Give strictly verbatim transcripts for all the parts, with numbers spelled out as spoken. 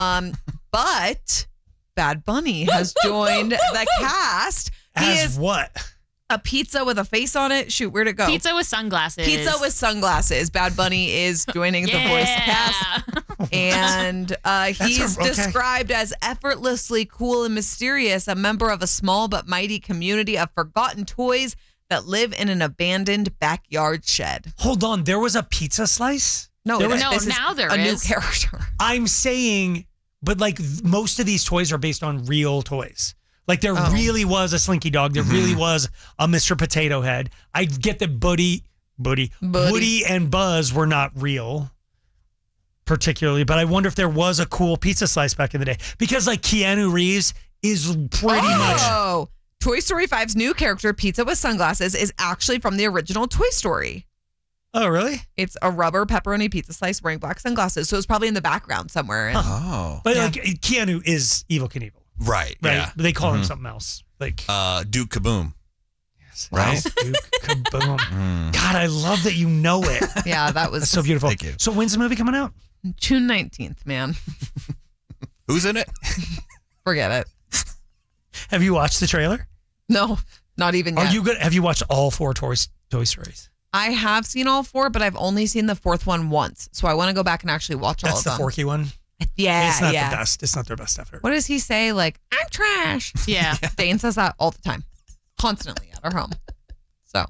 Um, but Bad Bunny has joined the cast. He As is what? a pizza with a face on it. Shoot, where'd it go? Pizza with sunglasses. Pizza with sunglasses. Bad Bunny is joining the yeah. voice cast. And uh, he's a- okay. described as effortlessly cool and mysterious, a member of a small but mighty community of forgotten toys that live in an abandoned backyard shed. Hold on. There was a pizza slice? No, There this, was- No, this is now there a new is. character. I'm saying, but like th- most of these toys are based on real toys. Like there Oh. really was a Slinky Dog. There really was a Mister Potato Head. I get that Buddy, Buddy, Buddy. Woody and Buzz were not real particularly, but I wonder if there was a cool pizza slice back in the day. Because like Keanu Reeves is pretty much... Oh, Toy Story five's new character, Pizza with Sunglasses, is actually from the original Toy Story. Oh, really? It's a rubber pepperoni pizza slice wearing black sunglasses, so it's probably in the background somewhere. And Oh. But Yeah. like Keanu is Evel Knievel, Right. right? Yeah. But they call him Mhm. something else. Like... Uh, Duke Kaboom. Right? Right? Duke Kaboom. Mm. God, I love that you know it. yeah, that was That's so beautiful. Thank you. So when's the movie coming out? June nineteenth, man. Who's in it? Forget it. Have you watched the trailer? No, not even yet. Are you good? Have you watched all four Toy, Toy Stories? I have seen all four, but I've only seen the fourth one once. So I want to go back and actually watch all That's of the them. Forky one. Yeah, it's not yeah. the best. It's not their best effort. What does he say? Like, I'm trash. Yeah. Dane says that all the time, constantly at our home. So,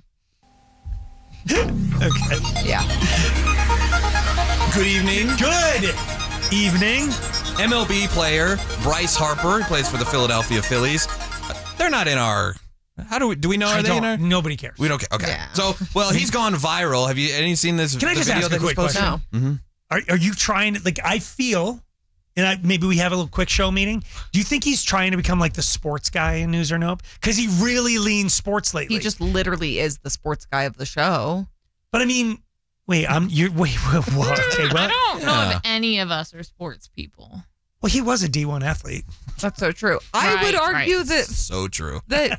Okay. yeah. Good evening. Good evening. M L B player Bryce Harper, he plays for the Philadelphia Phillies. Uh, They're not in our. How do we do we know? Are I they in don't. our? Nobody cares. We don't care. Okay. Yeah. So, well, he's gone viral. Have you any seen this? Can I the just video ask a that he's quick posted? question? No. Mm-hmm. Are, are you trying to, like, I feel, and I, maybe we have a little quick show meeting. Do you think he's trying to become like the sports guy in News or Nope? Because he really leans sports lately. He just literally is the sports guy of the show. But I mean, wait, I'm, you're, wait, wait, what? Okay, I what? don't know Yeah. if any of us are sports people. Well, he was a D one athlete. That's so true. I Right, would argue right. that So true. that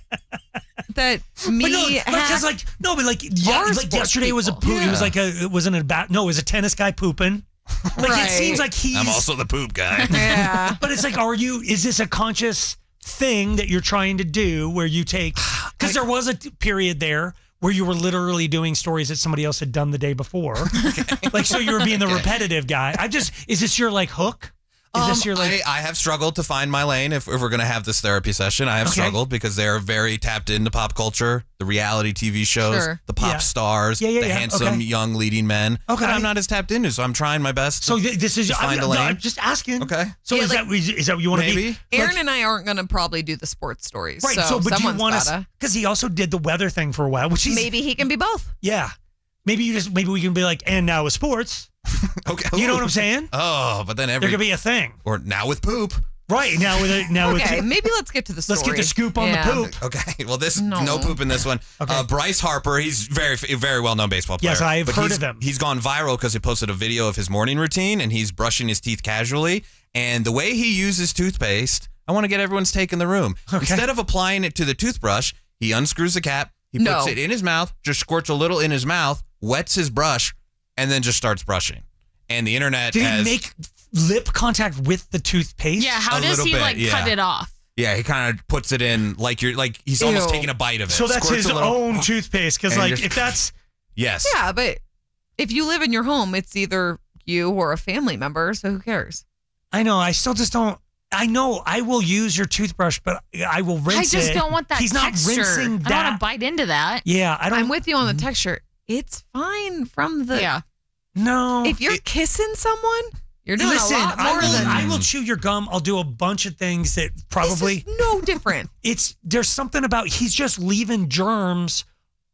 that me But no, like, ha- 'cause, like, no, but like, yeah, Are like sports yesterday was a people. poop. It was Yeah. like a, it wasn't a bat. No, it was a tennis guy pooping. Like Right. it seems like he's. I'm also the poop guy. yeah. But it's like, are you? Is this a conscious thing that you're trying to do where you take? Because there was a t- period there where you were literally doing stories that somebody else had done the day before. Like, so you were being the repetitive guy. I just, is this your like hook? Is this Um, your like? I, I have struggled to find my lane if, if we're going to have this therapy session. I have Okay. struggled because they're very tapped into pop culture, the reality T V shows, Sure. the pop Yeah. stars, Yeah, yeah, the yeah. handsome Okay. young leading men. Okay. that I'm not as tapped into, so I'm trying my best. So to- th- this is. to find I'm, a no, lane. I'm just asking. Okay. So Yeah, is like- that is that what you want to be? Maybe. Aaron Like- and I aren't going to probably do the sports stories. Right. So, So, but do you someone's want us? gotta. Because he also did the weather thing for a while, which he's Maybe he can be both. yeah. Maybe you just maybe we can be like, and now with sports. Okay. You know what I'm saying? Oh, but then There every could be a thing. or now with poop. Right now with it now Okay, with maybe let's get to the story. let's get the scoop on Yeah. the poop. Okay. Well, this No. no, poop in this one. Okay. Uh, Bryce Harper, he's very very well known baseball player. Yes, I've but heard he's, of him. He's gone viral because he posted a video of his morning routine and he's brushing his teeth casually. And the way he uses toothpaste, I want to get everyone's take in the room. Okay. Instead of applying it to the toothbrush, he unscrews the cap, he No. puts it in his mouth, just squirts a little in his mouth, wets his brush, and then just starts brushing. And the internet Did has, he make lip contact with the toothpaste? Yeah, how A does little he bit, like yeah. cut it off? yeah, he kind of puts it in like you're like he's almost Ew. taking a bite of it. So that's Squirts his a little- own toothpaste. Because And like just- if that's Yes. Yeah, but if you live in your home, it's either you or a family member. So who cares? I know, I still just don't. I know I will use your toothbrush, but I will rinse I just it. don't want that He's not texture. rinsing I don't want that. to bite into that. Yeah, I don't. I'm with you on the texture. It's fine from the. Yeah. no. If you're It- kissing someone, you're doing Listen, a lot I more will, than. I will chew your gum. I'll do a bunch of things that probably This is no different. it's there's something about he's just leaving germs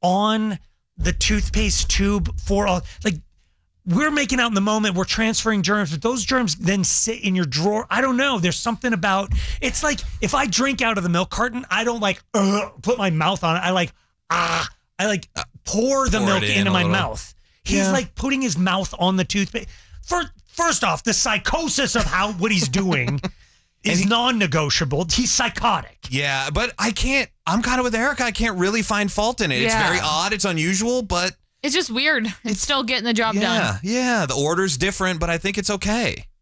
on the toothpaste tube for all like we're making out in the moment, we're transferring germs, but those germs then sit in your drawer. I don't know. There's something about it's like if I drink out of the milk carton, I don't like uh, put my mouth on it. I like ah, I like pour the Pour milk it in into a my little. mouth. He's Yeah. like putting his mouth on the toothpaste. First, first off, the psychosis of how what he's doing is non-negotiable. He's psychotic. Yeah, but I can't. I'm kind of with Erica. I can't really find fault in it. It's Yeah. very odd. It's unusual, but It's just weird. It's still getting the job yeah, done. yeah. The order's different, but I think it's okay.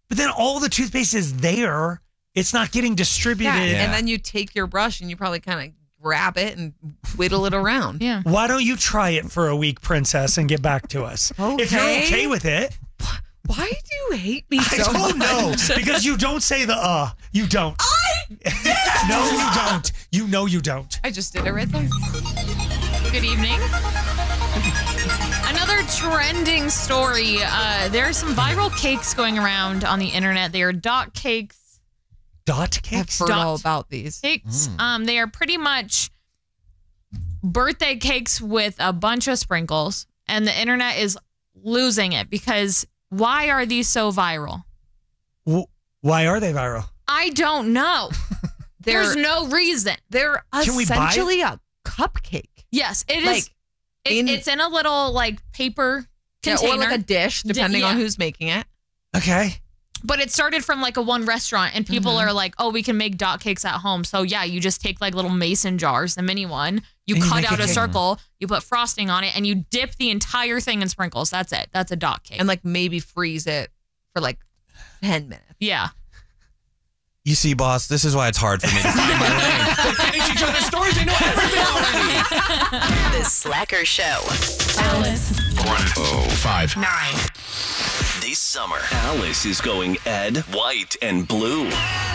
But then all the toothpaste is there. It's not getting distributed. Yeah, Yeah. and then you take your brush and you probably kind of grab it and whittle it around. Yeah. Why don't you try it for a week, Princess, and get back to us? If you're Okay. okay with it. Why do you hate me I so don't know. much? Because you don't say the uh. You don't. I No, you don't. You know you don't. I just did it right there. Good evening. Another trending story. Uh, there are some viral cakes going around on the internet. They are dot cakes. Dot I've cakes? heard Dot. all about these. Cakes. Um, they are pretty much birthday cakes with a bunch of sprinkles, and the internet is losing it because why are these so viral? W- Why are they viral? I don't know. They're There's no reason. they're Can we buy it? essentially a cupcake. Yes, it is. Like, it, in- it's in a little like paper Yeah, container. or like a dish, depending on yeah. who's making it. Okay. But it started from like a one restaurant, and people Mhm. are like, "Oh, we can make dot cakes at home." So yeah, you just take like little mason jars, the mini one. You And you cut make out a a cake. circle, you put frosting on it, and you dip the entire thing in sprinkles. That's it. That's a dot cake. And like maybe freeze it for like ten minutes. yeah, You see, boss, this is why it's hard for me to find my lane. They finish each other's stories. They know everything already. The Slacker Show. oh five Nine. This summer, Alice is going Ed, White, and Blue.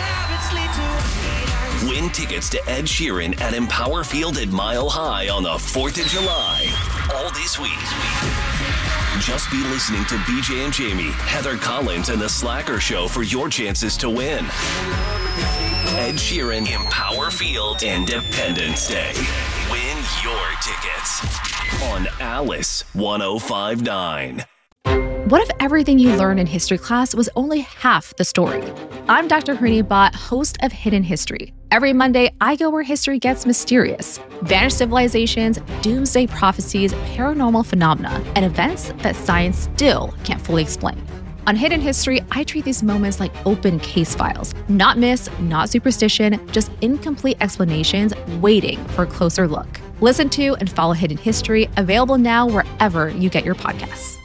Win tickets to Ed Sheeran at Empower Field at Mile High on the fourth of July. All this week. Just be listening to B J and Jamie, Heather Collins, and The Slacker Show for your chances to win. Ed Sheeran, Empower Field, Independence Day. Win your tickets on Alice one oh five point nine. What if everything you learned in history class was only half the story? I'm Doctor Hrini Bhatt, host of Hidden History. Every Monday, I go where history gets mysterious. Vanished civilizations, doomsday prophecies, paranormal phenomena, and events that science still can't fully explain. On Hidden History, I treat these moments like open case files. Not myths, not superstition, just incomplete explanations waiting for a closer look. Listen to and follow Hidden History, available now wherever you get your podcasts.